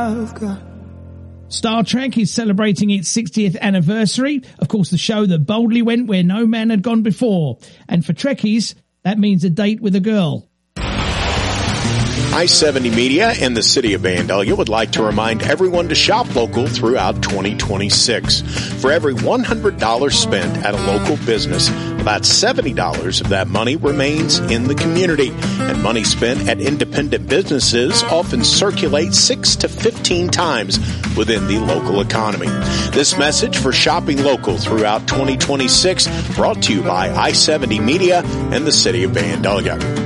Star Trek is celebrating its 60th anniversary. Of course, the show that boldly went where no man had gone before. And for Trekkies, that means a date with a girl. I-70 Media and the City of Vandalia would like to remind everyone to shop local throughout 2026. For every $100 spent at a local business, about $70 of that money remains in the community. And money spent at independent businesses often circulates 6 to 15 times within the local economy. This message for shopping local throughout 2026 brought to you by I-70 Media and the City of Vandalia.